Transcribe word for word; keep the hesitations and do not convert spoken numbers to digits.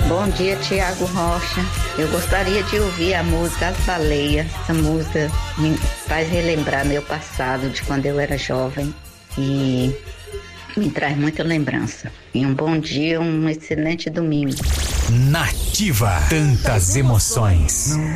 Bom dia, Tiago Rocha. Eu gostaria de ouvir a música As Baleias. Essa música me faz relembrar meu passado, de quando eu era jovem, e me traz muita lembrança. E um bom dia, um excelente domingo. Nativa, tantas emoções.